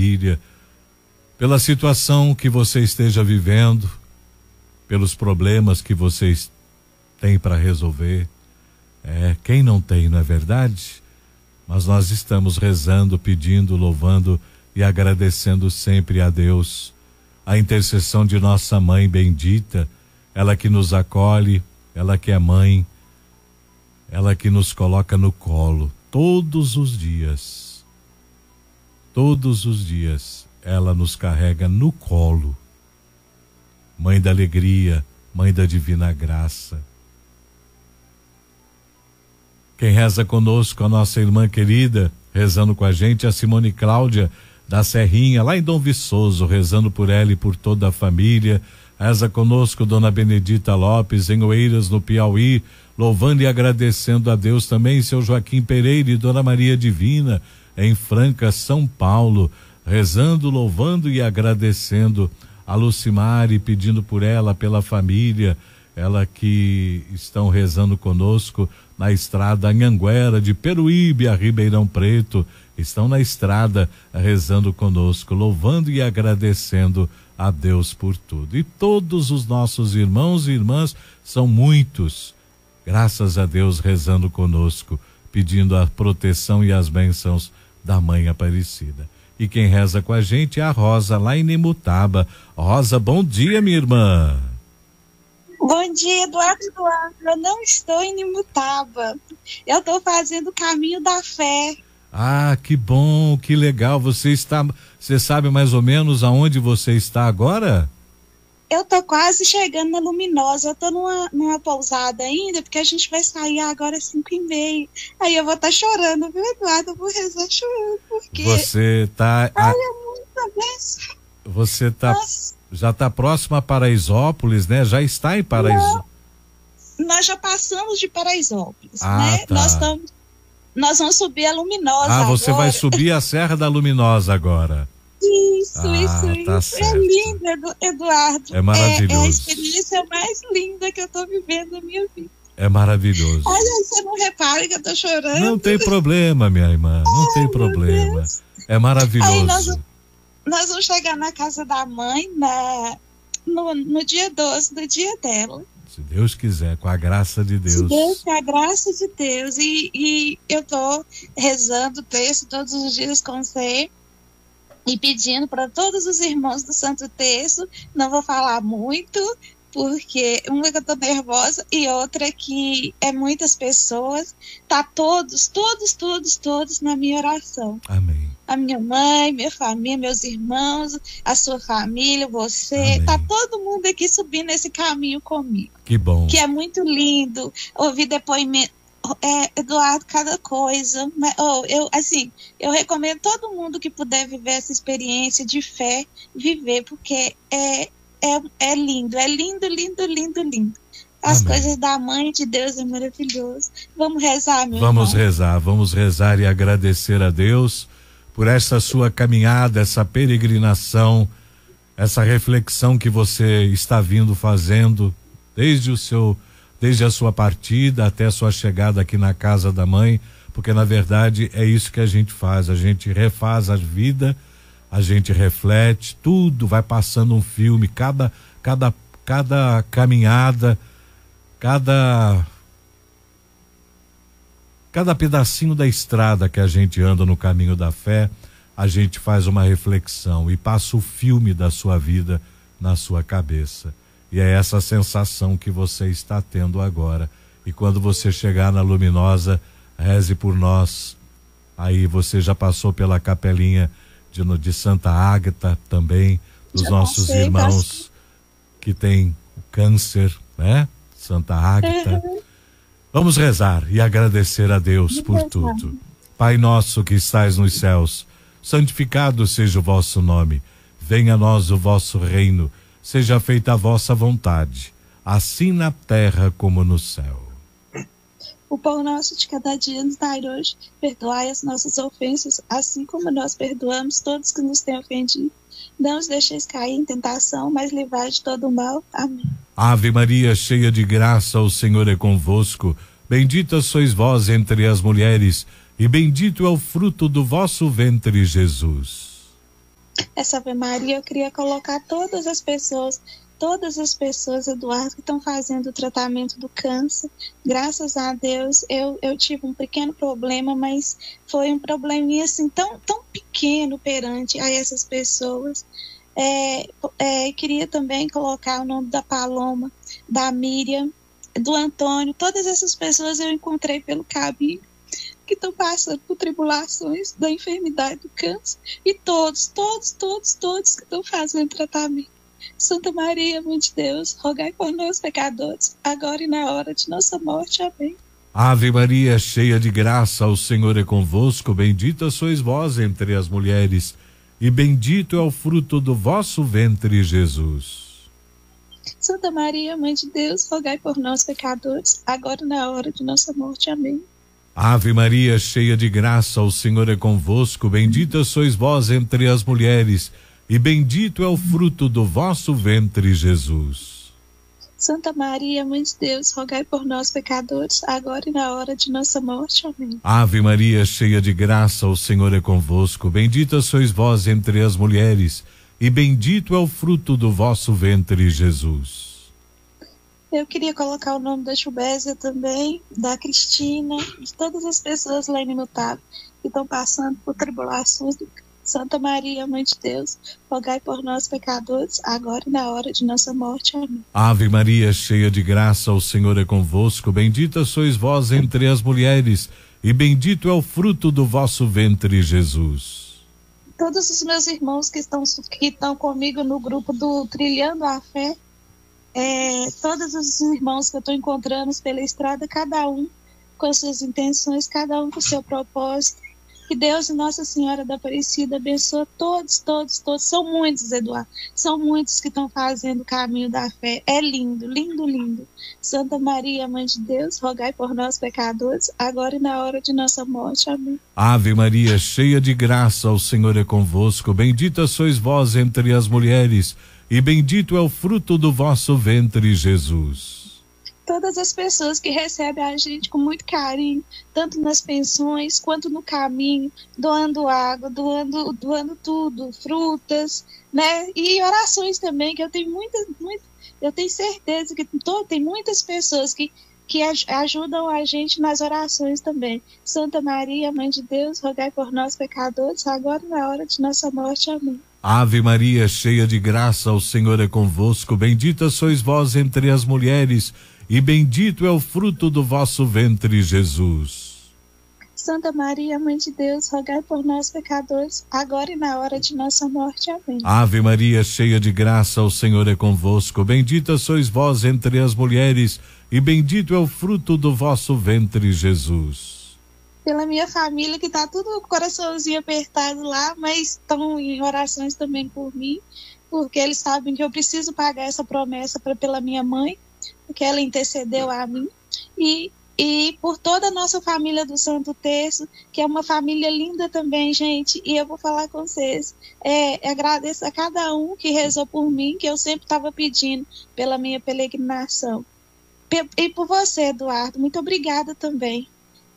família, pela situação que você esteja vivendo, pelos problemas que vocês têm para resolver. Quem não tem, não é verdade? Mas nós estamos rezando, pedindo, louvando e agradecendo sempre a Deus, a intercessão de nossa mãe bendita, ela que nos acolhe, ela que é mãe, ela que nos coloca no colo todos os dias. Todos os dias ela nos carrega no colo. Mãe da alegria, mãe da divina graça. Quem reza conosco, a nossa irmã querida, rezando com a gente, a Simone Cláudia da Serrinha, lá em Dom Viçoso, rezando por ela e por toda a família. Reza conosco Dona Benedita Lopes, em Oeiras, no Piauí, louvando e agradecendo a Deus também. Seu Joaquim Pereira e Dona Maria Divina, em Franca, São Paulo, rezando, louvando e agradecendo a Lucimari, pedindo por ela, pela família, ela que estão rezando conosco na estrada Anhanguera, de Peruíbe a Ribeirão Preto, estão na estrada rezando conosco, louvando e agradecendo a Deus por tudo. E todos os nossos irmãos e irmãs, são muitos, graças a Deus, rezando conosco, pedindo a proteção e as bênçãos da Mãe Aparecida. E quem reza com a gente é a Rosa, lá em Nemutaba. Rosa, bom dia, minha irmã. Bom dia, Eduardo. Eu não estou em Nemutaba. Eu estou fazendo o caminho da fé. Ah, que bom, que legal. Você sabe mais ou menos aonde você está agora? Eu tô quase chegando na Luminosa. Eu tô numa pousada ainda, porque a gente vai sair agora às 5h30. Aí eu vou estar chorando, viu, Eduardo? Eu vou rezar chorando, porque... Você tá... Ai, é muita bênção. Você tá... Nossa. Já está próximo a Paraisópolis, né? Já está em Paraisópolis. Nós já passamos de Paraisópolis, Tá. né? Nós vamos subir a Luminosa agora. Você vai subir a Serra da Luminosa agora. Isso. Tá certo. É lindo, Eduardo. É maravilhoso. É a experiência mais linda que eu tô vivendo na minha vida. É maravilhoso. Olha, você não repare que eu tô chorando. Não tem problema, minha irmã. Não tem problema. É maravilhoso. Aí nós vamos chegar na casa da mãe no dia 12 do dia dela. Se Deus quiser, com a graça de Deus. Com a graça de Deus. E eu tô rezando o texto todos os dias com você e pedindo para todos os irmãos do Santo Terço. Não vou falar muito, porque uma que eu tô nervosa e outra que é muitas pessoas. Tá todos na minha oração. Amém. A minha mãe, minha família, meus irmãos, a sua família, você. Amém. Tá todo mundo aqui subindo esse caminho comigo. Que bom. Que é muito lindo ouvir depoimento. Eduardo, cada coisa. Eu recomendo todo mundo que puder viver essa experiência de fé, viver, porque é lindo, lindo. As Amém. coisas da mãe de Deus é maravilhoso. Vamos rezar, meu Vamos irmão. vamos rezar e agradecer a Deus por essa sua caminhada, essa peregrinação, essa reflexão que você está vindo fazendo desde a sua partida até a sua chegada aqui na casa da mãe, porque na verdade é isso que a gente faz, a gente refaz a vida, a gente reflete, tudo vai passando um filme, cada caminhada, cada pedacinho da estrada que a gente anda no caminho da fé, a gente faz uma reflexão e passa o filme da sua vida na sua cabeça. E é essa sensação que você está tendo agora. E quando você chegar na Luminosa, reze por nós. Aí você já passou pela capelinha de Santa Ágata também, dos Já nossos passei, irmãos que têm câncer, né? Santa Ágata. Vamos rezar e agradecer a Deus por tudo. Pai nosso que estais nos céus, santificado seja o vosso nome. Venha a nós o vosso reino. Seja feita a vossa vontade, assim na terra como no céu. O pão nosso de cada dia nos dai hoje. Perdoai as nossas ofensas, assim como nós perdoamos todos que nos têm ofendido. Não os deixeis cair em tentação, mas livrai de todo o mal. Amém. Ave Maria, cheia de graça, o Senhor é convosco. Bendita sois vós entre as mulheres, e bendito é o fruto do vosso ventre, Jesus. Essa Ave Maria eu queria colocar todas as pessoas, Eduardo, que estão fazendo o tratamento do câncer. Graças a Deus, eu tive um pequeno problema, mas foi um probleminha assim tão pequeno perante a essas pessoas. Queria também colocar o nome da Paloma, da Miriam, do Antônio. Todas essas pessoas eu encontrei pelo caminho, que estão passando por tribulações da enfermidade do câncer, e todos que estão fazendo tratamento. Santa Maria, Mãe de Deus, rogai por nós pecadores, agora e na hora de nossa morte. Amém. Ave Maria, cheia de graça, o Senhor é convosco, bendita sois vós entre as mulheres, e bendito é o fruto do vosso ventre, Jesus. Santa Maria, Mãe de Deus, rogai por nós pecadores, agora e na hora de nossa morte. Amém. Ave Maria, cheia de graça, o Senhor é convosco, bendita sois vós entre as mulheres, e bendito é o fruto do vosso ventre, Jesus. Santa Maria, Mãe de Deus, rogai por nós pecadores, agora e na hora de nossa morte. Amém. Ave Maria, cheia de graça, o Senhor é convosco, bendita sois vós entre as mulheres, e bendito é o fruto do vosso ventre, Jesus. Eu queria colocar o nome da Chubésia também, da Cristina, de todas as pessoas lá em Imutável que estão passando por tribulações. Santa Maria, Mãe de Deus, rogai por nós pecadores, agora e na hora de nossa morte. Amém. Ave Maria, cheia de graça, o Senhor é convosco, bendita sois vós entre as mulheres, e bendito é o fruto do vosso ventre, Jesus. Todos os meus irmãos que estão comigo no grupo do Trilhando a Fé, todos os irmãos que eu estou encontrando pela estrada, cada um com as suas intenções, cada um com o seu propósito. Que Deus e Nossa Senhora da Aparecida abençoe todos. São muitos, Eduardo. São muitos que estão fazendo o caminho da fé. É lindo, lindo, lindo. Santa Maria, Mãe de Deus, rogai por nós pecadores, agora e na hora de nossa morte. Amém. Ave Maria, cheia de graça, o Senhor é convosco. Bendita sois vós entre as mulheres, e bendito é o fruto do vosso ventre, Jesus. Todas as pessoas que recebem a gente com muito carinho, tanto nas pensões quanto no caminho, doando água, doando tudo, frutas, né? E orações também, que eu tenho eu tenho certeza que tem muitas pessoas que ajudam a gente nas orações também. Santa Maria, Mãe de Deus, rogai por nós pecadores, agora e na hora de nossa morte. Amém. Ave Maria, cheia de graça, o Senhor é convosco, bendita sois vós entre as mulheres, e bendito é o fruto do vosso ventre, Jesus. Santa Maria, Mãe de Deus, rogai por nós pecadores, agora e na hora de nossa morte. Amém. Ave Maria, cheia de graça, o Senhor é convosco, bendita sois vós entre as mulheres, e bendito é o fruto do vosso ventre, Jesus. Pela minha família, que tá tudo com o coraçãozinho apertado lá, mas estão em orações também por mim, porque eles sabem que eu preciso pagar essa promessa pela minha mãe, porque ela intercedeu a mim, e por toda a nossa família do Santo Terço, que é uma família linda também, gente, e eu vou falar com vocês, agradeço a cada um que rezou por mim, que eu sempre estava pedindo pela minha peregrinação, e por você, Eduardo, muito obrigada também.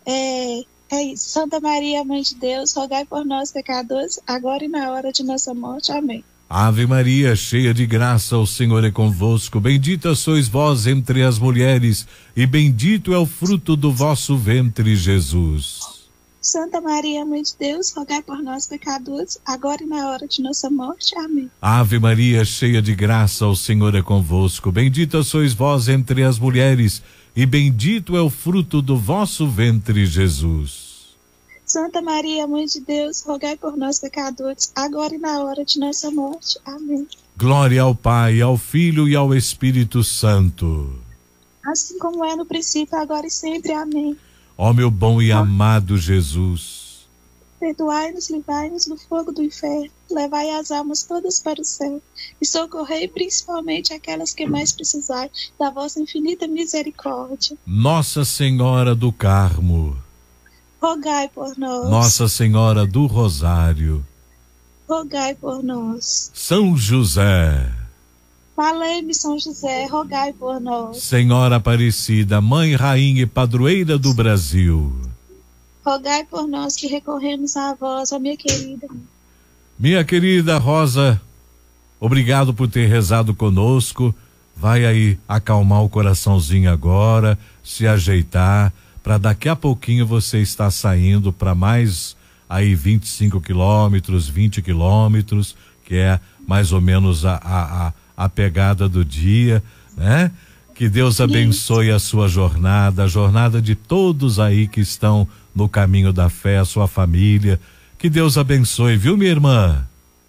É isso. Santa Maria, Mãe de Deus, rogai por nós pecadores, agora e na hora de nossa morte. Amém. Ave Maria, cheia de graça, o Senhor é convosco, bendita sois vós entre as mulheres, e bendito é o fruto do vosso ventre, Jesus. Santa Maria, Mãe de Deus, rogai por nós pecadores, agora e na hora de nossa morte. Amém. Ave Maria, cheia de graça, o Senhor é convosco, bendita sois vós entre as mulheres, e bendito é o fruto do vosso ventre, Jesus. Santa Maria, Mãe de Deus, rogai por nós pecadores, agora e na hora de nossa morte. Amém. Glória ao Pai, ao Filho e ao Espírito Santo. Assim como é no princípio, agora e sempre. Amém. Ó meu bom e amado Jesus, perdoai-nos, livrai-nos do fogo do inferno, levai as almas todas para o céu, e socorrei principalmente aquelas que mais precisarem da vossa infinita misericórdia. Nossa Senhora do Carmo, rogai por nós. Nossa Senhora do Rosário, rogai por nós. São José, valei-me São José, rogai por nós. Senhora Aparecida, Mãe, Rainha e Padroeira do Brasil, rogai por nós que recorremos a vós, ó minha querida. Minha querida Rosa, obrigado por ter rezado conosco. Vai aí acalmar o coraçãozinho agora, se ajeitar, para daqui a pouquinho você estar saindo para mais aí 25 quilômetros, 20 quilômetros, que é mais ou menos a pegada do dia, né? Que Deus abençoe a sua jornada, a jornada de todos aí que estão no caminho da fé, a sua família. Que Deus abençoe, viu, minha irmã?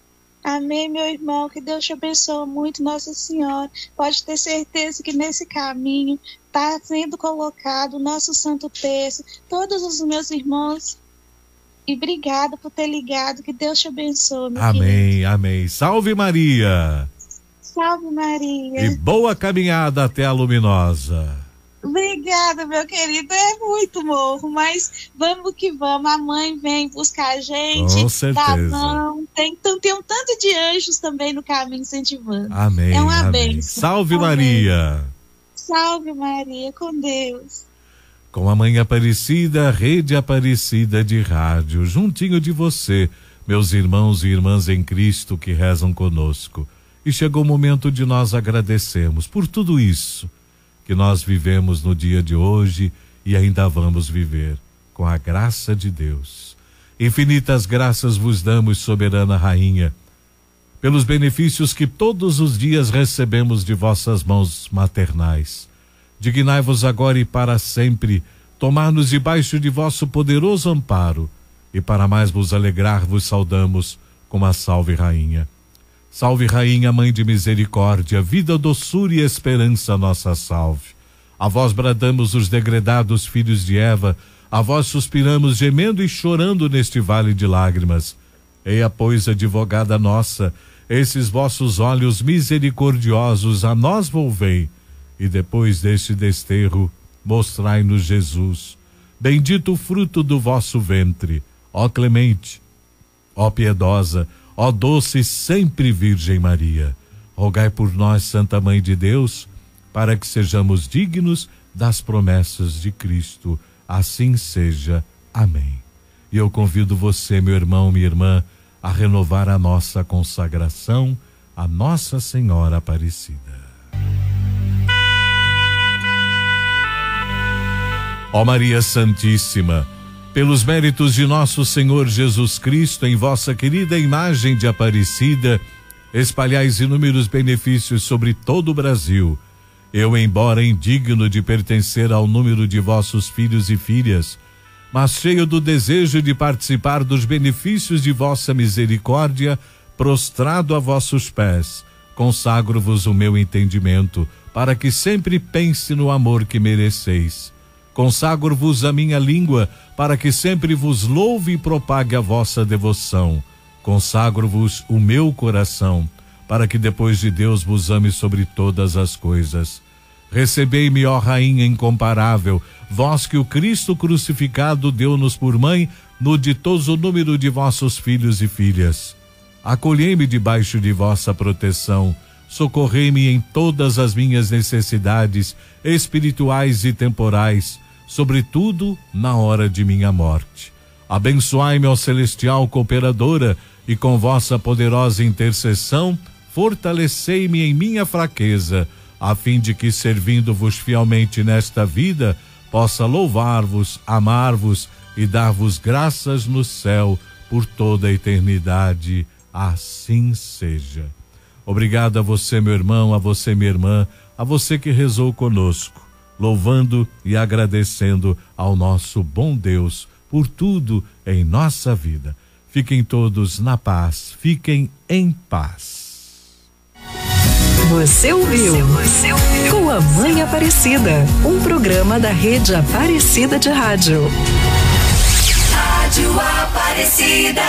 Amém, meu irmão, que Deus te abençoe muito, Nossa Senhora. Pode ter certeza que nesse caminho está sendo colocado o nosso Santo Terço, todos os meus irmãos. E obrigada por ter ligado, que Deus te abençoe, meu Amém, querido. amém. Salve Maria! Salve Maria! E boa caminhada até a Luminosa. Obrigada, meu querido. É muito morro, mas vamos que vamos. A mãe vem buscar a gente. Com certeza. Tem um tanto de anjos também no caminho incentivando. Amém. É uma amém. bênção. Salve Amém. Maria. Salve Maria, com Deus. Com a Mãe Aparecida, Rede Aparecida de Rádio, juntinho de você, meus irmãos e irmãs em Cristo que rezam conosco. E chegou o momento de nós agradecermos por tudo isso que nós vivemos no dia de hoje e ainda vamos viver, com a graça de Deus. Infinitas graças vos damos, soberana Rainha, pelos benefícios que todos os dias recebemos de vossas mãos maternais. Dignai-vos agora e para sempre tomar-nos debaixo de vosso poderoso amparo, e para mais vos alegrar vos saudamos com a Salve Rainha. Salve Rainha, Mãe de Misericórdia, vida, doçura e esperança, nossa salve. A vós bradamos os degredados filhos de Eva, a vós suspiramos gemendo e chorando neste vale de lágrimas. Eia, pois, advogada nossa, esses vossos olhos misericordiosos a nós volvei, e depois deste desterro mostrai-nos Jesus, bendito o fruto do vosso ventre, ó clemente, ó piedosa, ó doce sempre Virgem Maria. Rogai por nós, Santa Mãe de Deus, para que sejamos dignos das promessas de Cristo. Assim seja. Amém. E eu convido você, meu irmão, minha irmã, a renovar a nossa consagração a Nossa Senhora Aparecida. Ó Maria Santíssima, pelos méritos de nosso Senhor Jesus Cristo, em vossa querida imagem de Aparecida, espalhais inúmeros benefícios sobre todo o Brasil. Eu, embora indigno de pertencer ao número de vossos filhos e filhas, mas cheio do desejo de participar dos benefícios de vossa misericórdia, prostrado a vossos pés, consagro-vos o meu entendimento, para que sempre pense no amor que mereceis. Consagro-vos a minha língua, para que sempre vos louve e propague a vossa devoção. Consagro-vos o meu coração, para que depois de Deus vos ame sobre todas as coisas. Recebei-me, ó Rainha incomparável, vós que o Cristo crucificado deu-nos por mãe, no ditoso número de vossos filhos e filhas. Acolhei-me debaixo de vossa proteção, socorrei-me em todas as minhas necessidades espirituais e temporais, sobretudo na hora de minha morte. Abençoai-me, ó celestial cooperadora, e com vossa poderosa intercessão, fortalecei-me em minha fraqueza, a fim de que, servindo-vos fielmente nesta vida, possa louvar-vos, amar-vos e dar-vos graças no céu por toda a eternidade. Assim seja. Obrigado a você, meu irmão, a você, minha irmã, a você que rezou conosco, louvando e agradecendo ao nosso bom Deus por tudo em nossa vida. Fiquem todos na paz, fiquem em paz. Você ouviu Com a Mãe Aparecida, um programa da Rede Aparecida de Rádio. Rádio Aparecida.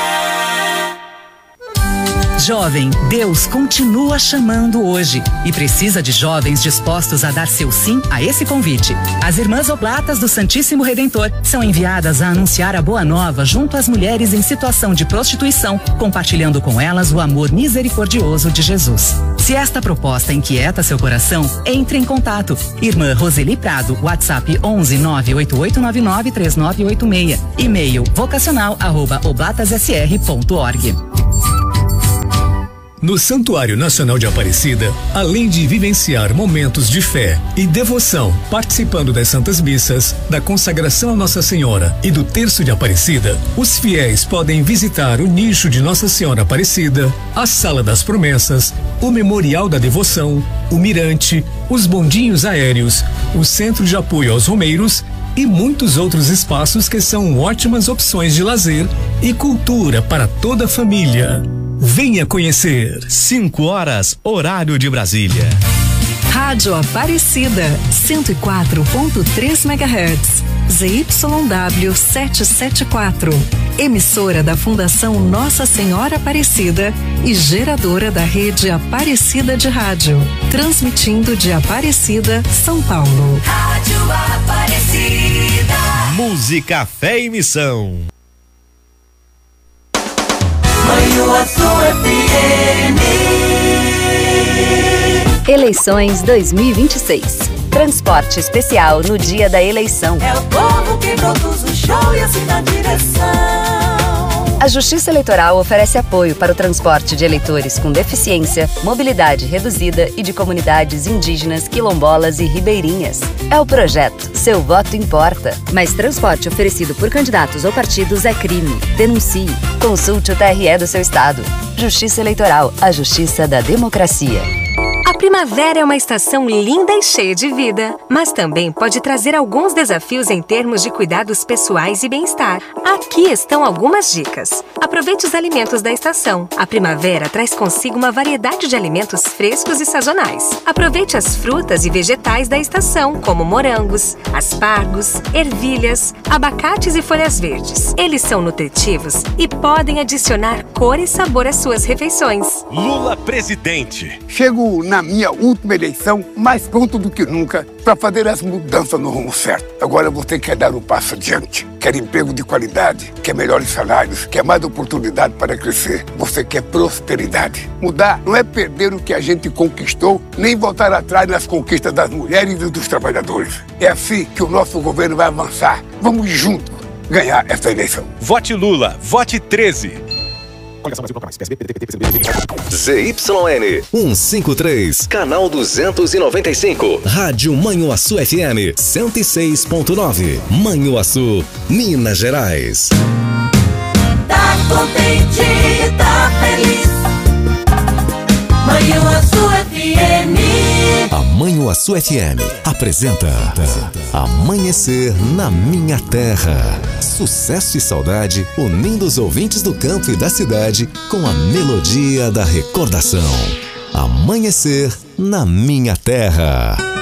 Jovem, Deus continua chamando hoje e precisa de jovens dispostos a dar seu sim a esse convite. As Irmãs Oblatas do Santíssimo Redentor são enviadas a anunciar a boa nova junto às mulheres em situação de prostituição, compartilhando com elas o amor misericordioso de Jesus. Se esta proposta inquieta seu coração, entre em contato. Irmã Roseli Prado, WhatsApp 11 988993986, e-mail vocacional@oblatasSR.org. No Santuário Nacional de Aparecida, além de vivenciar momentos de fé e devoção, participando das Santas Missas, da consagração a Nossa Senhora e do Terço de Aparecida, os fiéis podem visitar o nicho de Nossa Senhora Aparecida, a Sala das Promessas, o Memorial da Devoção, o Mirante, os bondinhos aéreos, o Centro de Apoio aos Romeiros e muitos outros espaços que são ótimas opções de lazer e cultura para toda a família. Venha conhecer. 5 horas, horário de Brasília. Rádio Aparecida, 104.3 MHz. ZYW 774. Emissora da Fundação Nossa Senhora Aparecida e geradora da rede Aparecida de Rádio. Transmitindo de Aparecida, São Paulo. Rádio Aparecida. Música, fé e missão. Manhã Azul FM. Eleições 2026. Transporte especial no dia da eleição. É o povo que produz o show e assim na direção. A Justiça Eleitoral oferece apoio para o transporte de eleitores com deficiência, mobilidade reduzida e de comunidades indígenas, quilombolas e ribeirinhas. É o projeto Seu Voto Importa. Mas transporte oferecido por candidatos ou partidos é crime. Denuncie. Consulte o TRE do seu estado. Justiça Eleitoral, a justiça da democracia. A primavera é uma estação linda e cheia de vida, mas também pode trazer alguns desafios em termos de cuidados pessoais e bem-estar. Aqui estão algumas dicas. Aproveite os alimentos da estação. A primavera traz consigo uma variedade de alimentos frescos e sazonais. Aproveite as frutas e vegetais da estação, como morangos, aspargos, ervilhas, abacates e folhas verdes. Eles são nutritivos e podem adicionar cor e sabor às suas refeições. Lula presidente. Chego na minha última eleição mais pronto do que nunca para fazer as mudanças no rumo certo. Agora você quer dar um passo adiante, quer emprego de qualidade, quer melhores salários, quer mais oportunidade para crescer. Você quer prosperidade. Mudar não é perder o que a gente conquistou, nem voltar atrás nas conquistas das mulheres e dos trabalhadores. É assim que o nosso governo vai avançar. Vamos juntos ganhar essa eleição. Vote Lula, vote 13. ZYN 153, canal 295. Rádio Manhuaçu FM 106.9. Manhuaçu, Minas Gerais. Tá contente, tá feliz. Manhuaçu FM. A Manhuaçu FM apresenta Amanhecer na Minha Terra. Sucesso e saudade unindo os ouvintes do campo e da cidade com a melodia da recordação. Amanhecer na Minha Terra.